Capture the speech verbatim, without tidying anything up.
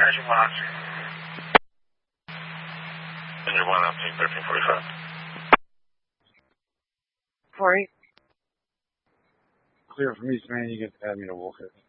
Sergeant Watson. Engine one, I'm seeing thirteen forty-five. All right. Clear from East Main, you get to add me to Wolcott.